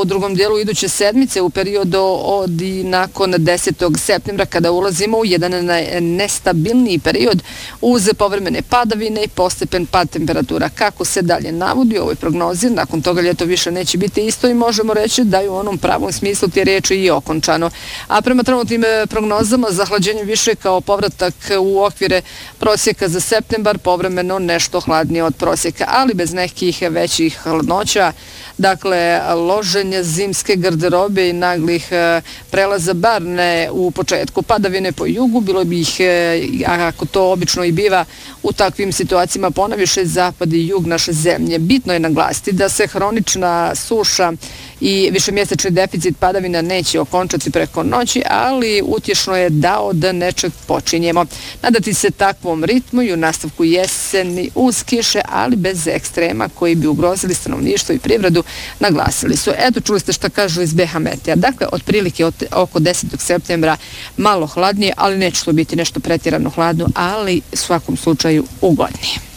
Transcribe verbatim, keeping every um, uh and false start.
u drugom dijelu iduće sedmice u periodu od i nakon desetog septembra kada ulazimo u jedan nestabilniji period uz povremene padavine i postepen pad temperatura. Kako se dalje navodi u ovoj prognozi, nakon toga ljeto više neće biti isto i možemo reći da je u onom pravom smislu te riječi i okončano. A prema trenutnim prognozama zahlađenje više kao povratak u okvire prosjeka za septembar, povremeno nešto hladnije od prosjeka, ali bez nekih većih hladnoća. Dakle, loženje zimske garderobe i naglih prelaza, bar ne u početku. Padavine po jugu, bilo bi ih, ako to obično i biva, u takvim situacijama ponaviše zapad i jug naše zemlje. Bitno je naglasiti da se hronična suša i višemjesečni deficit padavina neće okončati preko noći, ali utješno je da od nečeg počinjemo. Nadati se takvom ritmu i u nastavku jeseni uz kiše, ali bez ekstrema koji bi ugrozili stanovništvo i privredu, naglasili su. Eto, čuli ste šta kažu iz B H Meteo. Dakle, otprilike oko desetog septembra malo hladnije, ali neće to biti nešto pretjerano hladno, ali u svakom slučaju ugodnije.